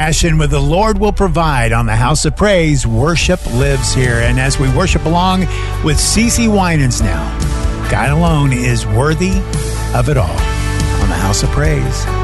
Passion with the Lord Will Provide on the House of Praise. Worship lives here. And as we worship along with CeCe Winans now, God alone is worthy of it all on the House of Praise.